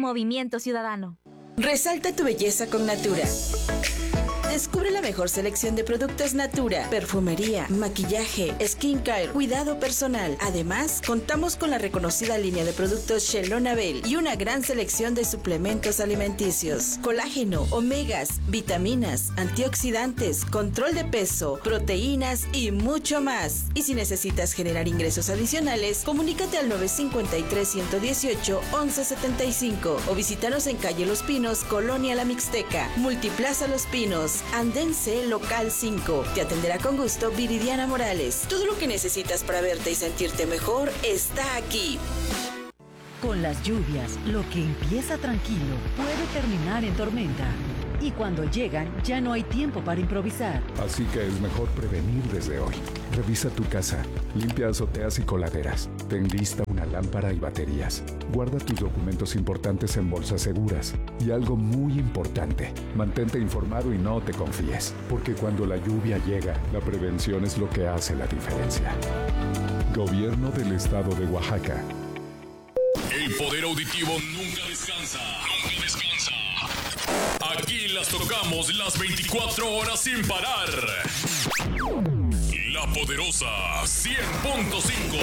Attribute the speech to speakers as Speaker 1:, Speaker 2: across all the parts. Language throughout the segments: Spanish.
Speaker 1: Movimiento Ciudadano.
Speaker 2: Resalta tu belleza con Natura. Descubre la mejor selección de productos Natura, perfumería, maquillaje, skincare, cuidado personal. Además, contamos con la reconocida línea de productos Shelonabel y una gran selección de suplementos alimenticios, colágeno, omegas, vitaminas, antioxidantes, control de peso, proteínas y mucho más. Y si necesitas generar ingresos adicionales, comunícate al 953-118-1175 o visítanos en calle Los Pinos, Colonia La Mixteca, Multiplaza Los Pinos, Andén C, Local 5. Te atenderá con gusto Viridiana Morales. Todo lo que necesitas para verte y sentirte mejor está aquí.
Speaker 3: Con las lluvias, lo que empieza tranquilo puede terminar en tormenta. Y cuando llegan, ya no hay tiempo para improvisar.
Speaker 4: Así que es mejor prevenir desde hoy. Revisa tu casa, limpia azoteas y coladeras. Ten lista una lámpara y baterías. Guarda tus documentos importantes en bolsas seguras. Y algo muy importante, mantente informado y no te confíes. Porque cuando la lluvia llega, la prevención es lo que hace la diferencia. Gobierno del Estado de Oaxaca.
Speaker 5: El poder auditivo nunca descansa. Nunca descansa. Aquí las tocamos las 24 horas sin parar. La Poderosa 100.5.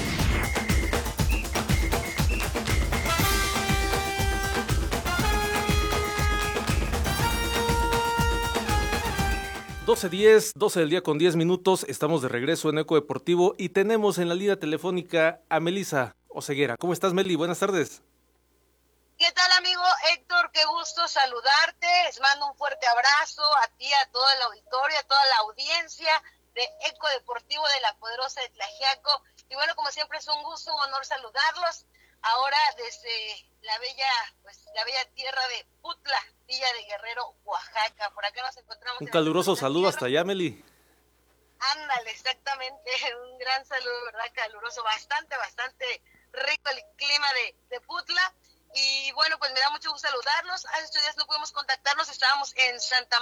Speaker 6: Doce del día con 10 minutos. Estamos de regreso en Eco Deportivo y tenemos en la línea telefónica a Melissa Oseguera. ¿Cómo estás, Meli? Buenas tardes.
Speaker 7: ¿Qué tal, amigo Héctor? Qué gusto saludarte. Les mando un fuerte abrazo a ti, a todo el auditorio, a toda la audiencia de Eco Deportivo de la Poderosa de Tlaxiaco. Y bueno, como siempre es un gusto, un honor saludarlos. Ahora desde la bella tierra de Putla, Villa de Guerrero, Oaxaca. Por acá nos encontramos.
Speaker 6: Un caluroso saludo hasta allá, Meli.
Speaker 7: Ándale, exactamente. Un gran saludo, ¿verdad? Caluroso, bastante rico el clima de Putla. Y bueno, pues me da mucho gusto saludarlos. Hace 8 días no pudimos contactarnos, estábamos en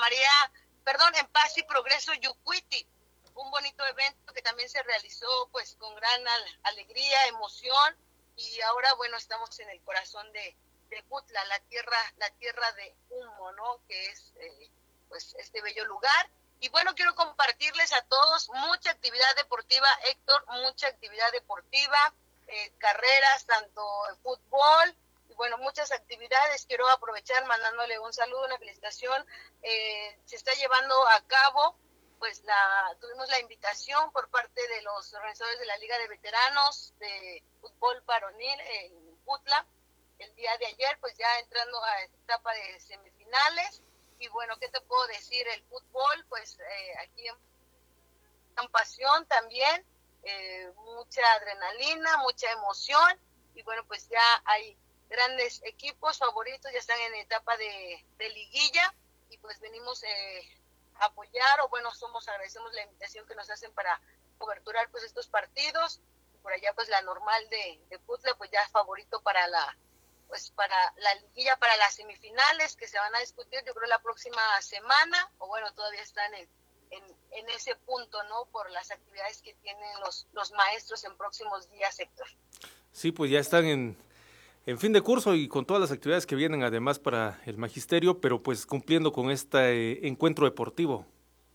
Speaker 7: en Paz y Progreso, Yucuiti. Un bonito evento que también se realizó pues con gran alegría, emoción. Y ahora, bueno, estamos en el corazón de Putla, la tierra de humo, ¿no? Que es pues este bello lugar. Y bueno, quiero compartirles a todos mucha actividad deportiva, Héctor, mucha actividad deportiva, carreras, tanto fútbol. Bueno, muchas actividades. Quiero aprovechar mandándole un saludo, una felicitación. Se está llevando a cabo, pues tuvimos la invitación por parte de los organizadores de la Liga de Veteranos de Fútbol Varonil en Putla. El día de ayer, pues ya entrando a etapa de semifinales. Y bueno, ¿qué te puedo decir? El fútbol, pues aquí en pasión también, mucha adrenalina, mucha emoción. Y bueno, pues ya hay grandes equipos favoritos, ya están en etapa de liguilla y pues venimos a apoyar agradecemos la invitación que nos hacen para coberturar pues estos partidos. Y por allá pues la normal de Putla pues ya favorito para la liguilla, para las semifinales que se van a discutir yo creo la próxima semana, o bueno, todavía están en ese punto, ¿no? Por las actividades que tienen los maestros en próximos días, Héctor.
Speaker 6: Sí, pues ya están en fin de curso y con todas las actividades que vienen además para el magisterio, pero pues cumpliendo con este encuentro deportivo.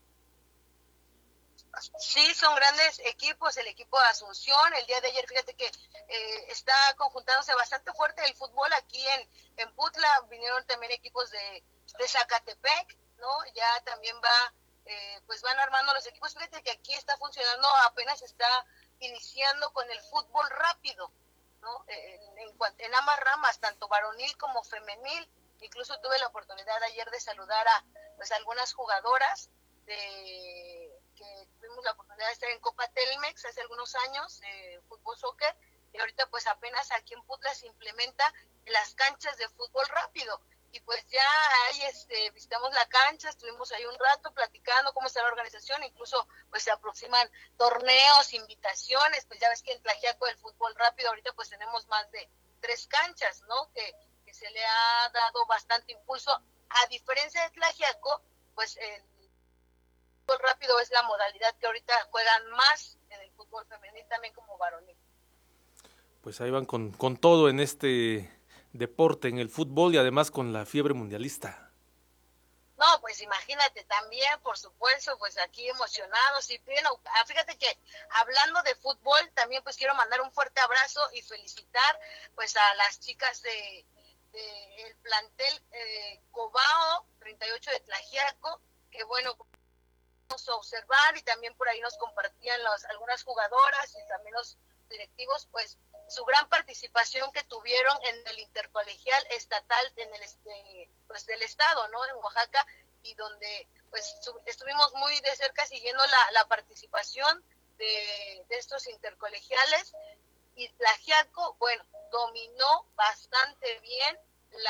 Speaker 7: Sí, son grandes equipos, el equipo de Asunción, el día de ayer, fíjate que está conjuntándose bastante fuerte el fútbol aquí en Putla, vinieron también equipos de Zacatepec, ¿no? Ya también van armando los equipos, fíjate que aquí está funcionando, apenas está iniciando con el fútbol rápido, ¿no? En ambas ramas, tanto varonil como femenil. Incluso tuve la oportunidad ayer de saludar a pues algunas jugadoras que tuvimos la oportunidad de estar en Copa Telmex hace algunos años, fútbol soccer, y ahorita pues apenas aquí en Putla se implementa las canchas de fútbol rápido. Y pues ya ahí visitamos la cancha, estuvimos ahí un rato platicando cómo está la organización, incluso pues se aproximan torneos, invitaciones, pues ya ves que en Tlaxiaco el fútbol rápido ahorita pues tenemos más de 3 canchas, ¿no? Que se le ha dado bastante impulso, a diferencia de Tlaxiaco, pues el fútbol rápido es la modalidad que ahorita juegan más en el fútbol femenil también como varonil.
Speaker 6: Pues ahí van con todo en este deporte, en el fútbol y además con la fiebre mundialista.
Speaker 7: No, pues imagínate también, por supuesto, pues aquí emocionados y bueno, fíjate que hablando de fútbol, también pues quiero mandar un fuerte abrazo y felicitar pues a las chicas de el plantel Cobao 38 de Tlaxiaco, que bueno, vamos a observar y también por ahí nos compartían algunas jugadoras y también los directivos, pues su gran participación que tuvieron en el intercolegial estatal en el pues del estado, ¿no? En Oaxaca, y donde pues estuvimos muy de cerca siguiendo la participación de estos intercolegiales, y Tlaxiaco, bueno, dominó bastante bien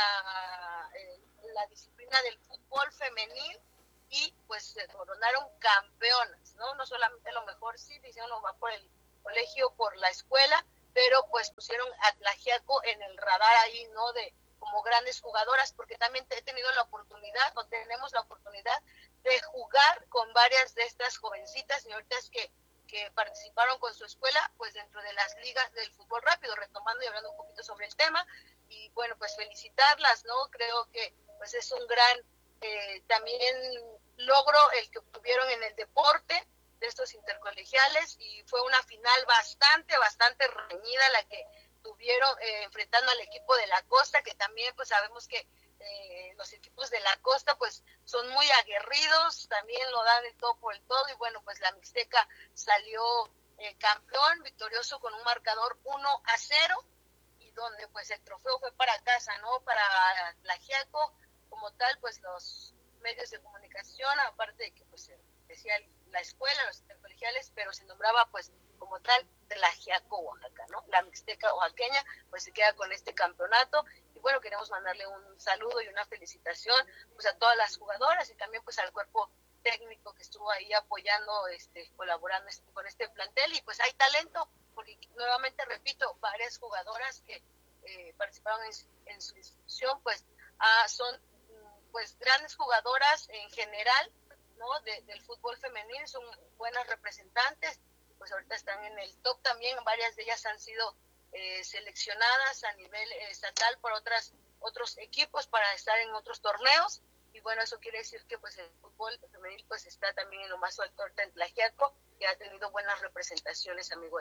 Speaker 7: la disciplina del fútbol femenil y pues se coronaron campeonas, ¿no? No solamente lo mejor sí, dijeron no va por el colegio, por la escuela, pero pues pusieron a Tlaxiaco en el radar ahí, ¿no? De como grandes jugadoras, porque también he tenido la oportunidad, o tenemos la oportunidad de jugar con varias de estas jovencitas, señoritas que participaron con su escuela, pues dentro de las ligas del fútbol rápido, retomando y hablando un poquito sobre el tema, y bueno, pues felicitarlas, ¿no? Creo que pues es un gran también logro el que obtuvieron en el deporte de estos intercolegiales, y fue una final bastante reñida la que tuvieron enfrentando al equipo de la costa, que también pues sabemos que los equipos de la costa pues son muy aguerridos, también lo dan el todo por el todo, y bueno, pues la Mixteca salió campeón, victorioso con un marcador 1-0, y donde pues el trofeo fue para casa, ¿no? Para Tlaxiaco, como tal, pues los medios de comunicación, aparte de que pues se decía la escuela, los intercolegiales, pero se nombraba pues como tal Tlaxiaco, Oaxaca, ¿no? La Mixteca oaxaqueña pues se queda con este campeonato, y bueno, queremos mandarle un saludo y una felicitación pues a todas las jugadoras y también pues al cuerpo técnico que estuvo ahí apoyando, colaborando con este plantel, y pues hay talento, porque nuevamente repito, varias jugadoras que participaron en su institución pues son pues grandes jugadoras en general, ¿no? Del fútbol femenil, son buenas representantes, pues ahorita están en el top también, varias de ellas han sido seleccionadas a nivel estatal por otros equipos para estar en otros torneos, y bueno, eso quiere decir que pues el fútbol femenil pues está también en lo más alto ahorita en Tlaxiaco, que ha tenido buenas representaciones, amigo.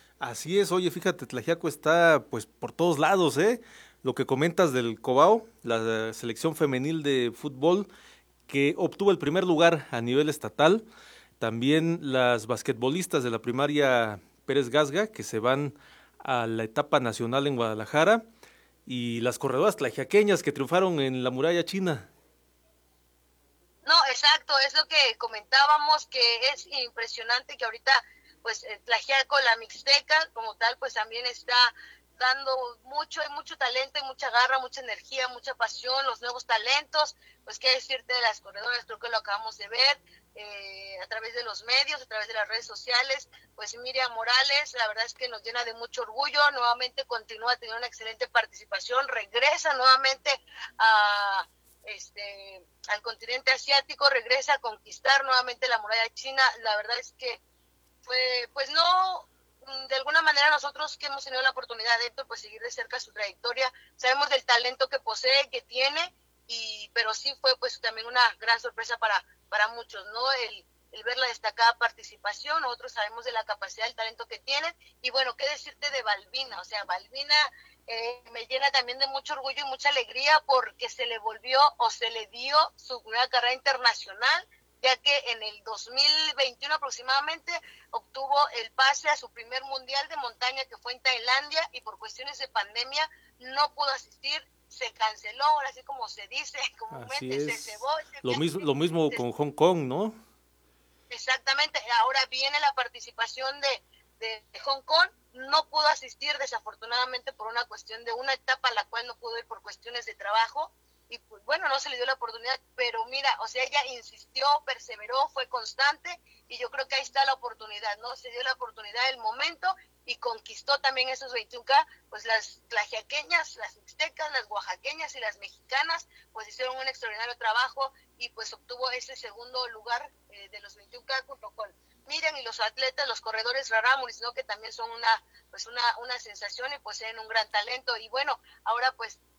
Speaker 6: Así es, oye, fíjate, Tlaxiaco está pues por todos lados, ¿eh? Lo que comentas del Cobao, la selección femenil de fútbol que obtuvo el primer lugar a nivel estatal, también las basquetbolistas de la primaria Pérez Gasga, que se van a la etapa nacional en Guadalajara, y las corredoras tlaxiaqueñas que triunfaron en la muralla china.
Speaker 7: No, exacto, es lo que comentábamos, que es impresionante que ahorita pues Tlaxiaco, la Mixteca como tal, pues también está dando hay mucho talento, y mucha garra, mucha energía, mucha pasión, los nuevos talentos, pues qué decirte de las corredoras, creo que lo acabamos de ver a través de los medios, a través de las redes sociales, pues Miriam Morales, la verdad es que nos llena de mucho orgullo, nuevamente continúa teniendo una excelente participación, regresa nuevamente al continente asiático, regresa a conquistar nuevamente la muralla china. La verdad es que fue, pues no, de alguna manera nosotros que hemos tenido la oportunidad de pues seguir de cerca su trayectoria, sabemos del talento que posee, que tiene, pero sí fue pues también una gran sorpresa para muchos, ¿no? El ver la destacada participación, nosotros sabemos de la capacidad, del talento que tienen, y bueno, qué decirte de Balbina, o sea, Balbina me llena también de mucho orgullo y mucha alegría porque se le dio su primera carrera internacional, ya que en el 2021 aproximadamente obtuvo el pase a su primer mundial de montaña, que fue en Tailandia, y por cuestiones de pandemia no pudo asistir, se canceló, ahora sí como se dice comúnmente, se cebó.
Speaker 6: Lo mismo con Hong Kong, ¿no?
Speaker 7: Exactamente, ahora viene la participación de Hong Kong, no pudo asistir desafortunadamente por una cuestión de una etapa a la cual no pudo ir por cuestiones de trabajo, y pues bueno, no se le dio la oportunidad, pero mira, o sea, ella insistió, perseveró, fue constante, y yo creo que ahí está la oportunidad, ¿no? Se dio la oportunidad, el momento, y conquistó también esos 21K, pues las tlaxiaqueñas, las mixtecas, las oaxaqueñas y las mexicanas, pues hicieron un extraordinario trabajo, y pues obtuvo ese segundo lugar de los 21K junto con Miriam y los atletas, los corredores rarámuris, ¿no? Que también son una sensación y poseen un gran talento, y bueno, ahora pues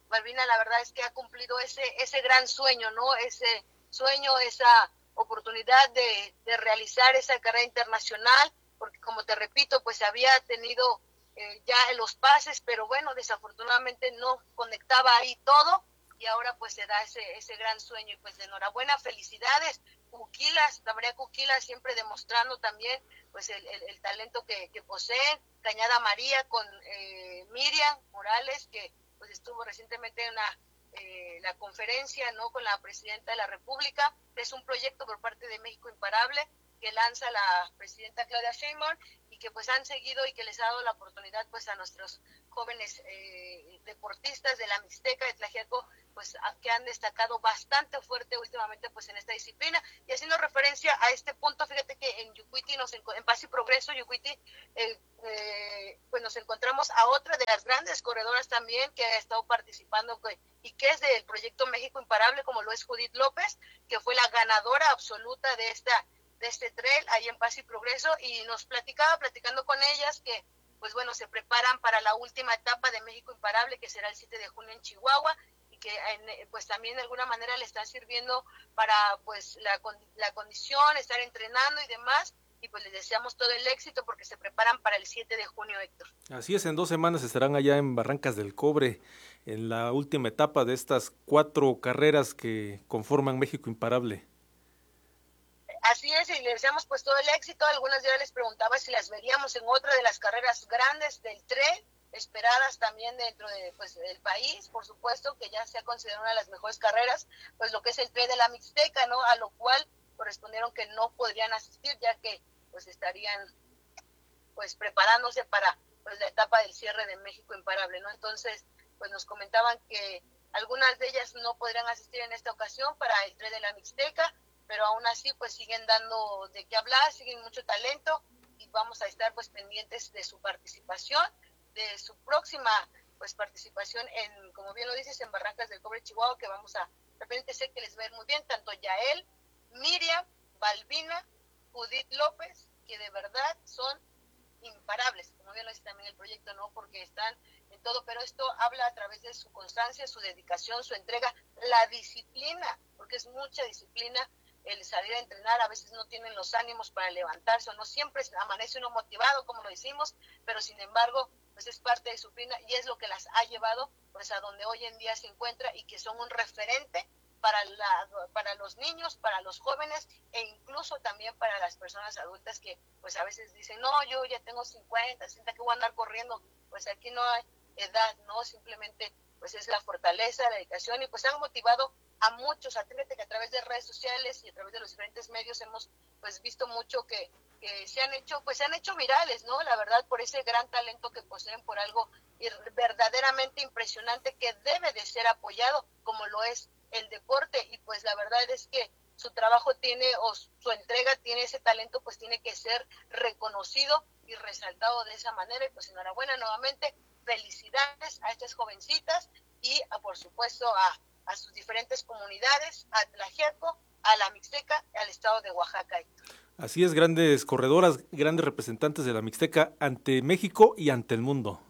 Speaker 7: Malvina la verdad es que ha cumplido ese gran sueño, ¿no? Ese sueño, esa oportunidad de realizar esa carrera internacional, porque como te repito, pues había tenido ya los pases, pero bueno, desafortunadamente no conectaba ahí todo, y ahora pues se da ese gran sueño, y pues de enhorabuena, felicidades, Cuquilas, María Cuquilas siempre demostrando también pues el talento que poseen, Cañada María con Miriam Morales, que pues estuvo recientemente en la conferencia, ¿no?, con la presidenta de la República. Es un proyecto por parte de México Imparable que lanza la presidenta Claudia Sheinbaum, y que pues han seguido y que les ha dado la oportunidad pues a nuestros jóvenes deportistas de la Mixteca de Tlaxiaco, pues que han destacado bastante fuerte últimamente pues en esta disciplina. Y haciendo referencia a este punto, fíjate que en Yucuiti, en Paz y Progreso, Yucuiti, pues nos encontramos a otra de las grandes corredoras también que ha estado participando y que es del proyecto México Imparable, como lo es Judith López, que fue la ganadora absoluta de este trail ahí en Paz y Progreso, y nos platicando con ellas que pues bueno, se preparan para la última etapa de México Imparable, que será el 7 de junio en Chihuahua, y que pues también de alguna manera le están sirviendo para pues la condición, estar entrenando y demás, y pues les deseamos todo el éxito porque se preparan para el 7 de junio, Héctor.
Speaker 6: Así es, en 2 semanas estarán allá en Barrancas del Cobre, en la última etapa de estas 4 carreras que conforman México Imparable.
Speaker 7: Así es, y les deseamos pues todo el éxito. Algunas de ellas les preguntaba si las veríamos en otra de las carreras grandes del tren, esperadas también dentro de pues del país, por supuesto, que ya se ha considerado una de las mejores carreras, pues lo que es el tren de la Mixteca, ¿no? A lo cual correspondieron que no podrían asistir, ya que pues estarían pues preparándose para pues la etapa del cierre de México Imparable, ¿no? Entonces, pues nos comentaban que algunas de ellas no podrían asistir en esta ocasión para el tren de la Mixteca, pero aún así pues siguen dando de qué hablar, siguen mucho talento, y vamos a estar pues pendientes de su participación, de su próxima pues participación en, como bien lo dices, en Barrancas del Cobre, Chihuahua, que vamos a, de repente sé que les va a ir muy bien, tanto Yael, Miriam, Balbina, Judith López, que de verdad son imparables, como bien lo dice también el proyecto, ¿no? Porque están en todo, pero esto habla a través de su constancia, su dedicación, su entrega, la disciplina, porque es mucha disciplina el salir a entrenar. A veces no tienen los ánimos para levantarse, o no siempre amanece uno motivado, como lo decimos, pero sin embargo, pues es parte de su disciplina y es lo que las ha llevado pues a donde hoy en día se encuentra, y que son un referente para los niños, para los jóvenes, e incluso también para las personas adultas que pues a veces dicen, no, yo ya tengo 50, 60, que voy a andar corriendo. Pues aquí no hay edad, no, simplemente pues es la fortaleza, la dedicación, y pues han motivado a muchos atletas que a través de redes sociales y a través de los diferentes medios hemos pues visto mucho que se han hecho virales, ¿no? La verdad, por ese gran talento que poseen, por algo verdaderamente impresionante que debe de ser apoyado, como lo es el deporte. Y pues la verdad es que su trabajo tiene, o su entrega tiene ese talento, pues tiene que ser reconocido y resaltado de esa manera. Y pues enhorabuena nuevamente, felicidades a estas jovencitas y por supuesto a sus diferentes comunidades, a Tlaxiaco, a la Mixteca, al estado de Oaxaca.
Speaker 6: Así es, grandes corredoras, grandes representantes de la Mixteca ante México y ante el mundo.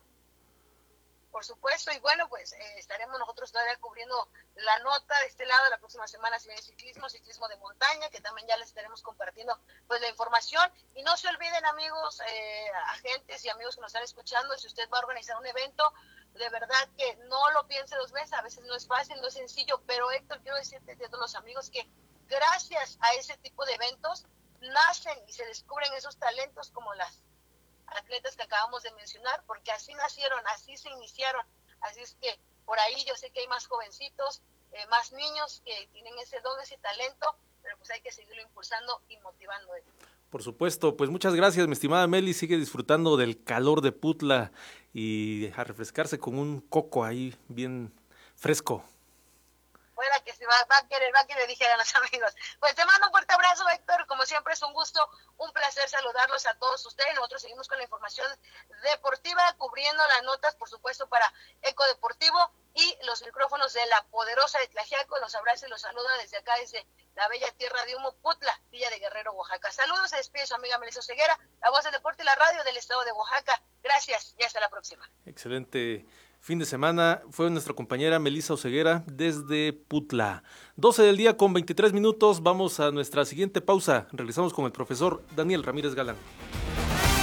Speaker 7: Por supuesto, y bueno, pues estaremos nosotros todavía cubriendo la nota de este lado. La próxima semana se viene ciclismo de montaña, que también ya les estaremos compartiendo pues la información. Y no se olviden, amigos, agentes y amigos que nos están escuchando, si usted va a organizar un evento, de verdad que no lo piense 2 veces. A veces no es fácil, no es sencillo, pero Héctor, quiero decirte a todos los amigos que gracias a ese tipo de eventos nacen y se descubren esos talentos como las atletas que acabamos de mencionar, porque así nacieron, así se iniciaron. Así es que por ahí yo sé que hay más jovencitos, más niños que tienen ese don, ese talento, pero pues hay que seguirlo impulsando y motivando.
Speaker 6: Por supuesto, pues muchas gracias, mi estimada Meli. Sigue disfrutando del calor de Putla y a refrescarse con un coco ahí bien fresco.
Speaker 7: Fuera que se va a querer, dijeran los amigos. Pues te mando un fuerte abrazo, Héctor. Como siempre es un gusto, un placer saludarlos a todos ustedes. Nosotros seguimos con la información deportiva, cubriendo las notas, por supuesto, para Eco Deportivo y los micrófonos de la poderosa de Tlaxiaco. Los abraza y los saluda desde acá, desde la bella tierra de Humo, Putla, Villa de Guerrero, Oaxaca. Saludos, se despide su amiga Melissa Ceguera, la voz del deporte y la radio del estado de Oaxaca. Gracias y hasta la próxima.
Speaker 6: Excelente fin de semana fue nuestra compañera Melissa Oseguera desde Putla. 12 del día con 23 minutos, vamos a nuestra siguiente pausa. Regresamos con el profesor Daniel Ramírez Galán.